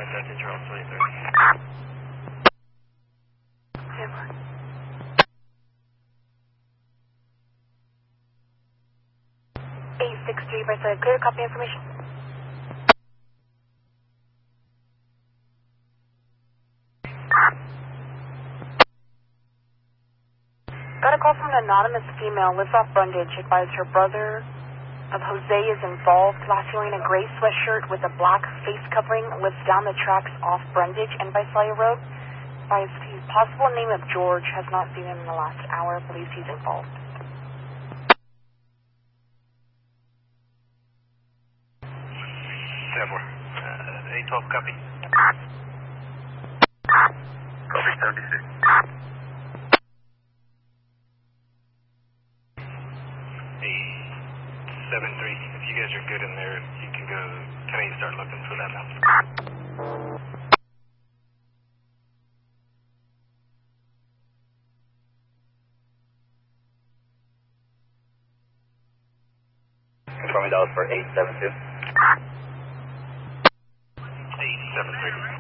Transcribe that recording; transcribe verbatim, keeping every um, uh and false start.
Advise that that you're also eight thirty. eight six three, by the clear copy information. Got a call from an anonymous female, lives off Brundage, advised her brother of Jose is involved, last seen wearing a gray sweatshirt with a black face covering, lives down the tracks off Brundage and Visalia Road. By his possible name of George, has not seen him in the last hour, believes he's involved. ten four. Uh, eight twelve, copy. Copy seventy-six. seven three. If you guys are good in there, you can go. Can I start looking for that now? Confirming that was for eight seven two. eight seven three.